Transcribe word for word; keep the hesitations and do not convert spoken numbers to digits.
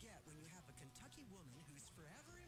get when you have a Kentucky woman who's forever